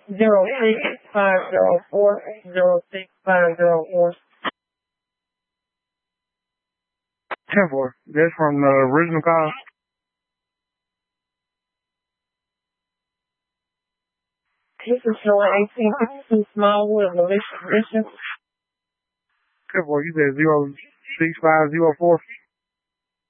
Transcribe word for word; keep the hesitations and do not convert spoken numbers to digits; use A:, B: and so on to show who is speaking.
A: zero six five zero four, zero six five zero four.
B: ten four. That's from the original call.
A: This is showing eighteen fifty-two Smallwood, Militia Mission.
B: ten four, you said zero six five zero four?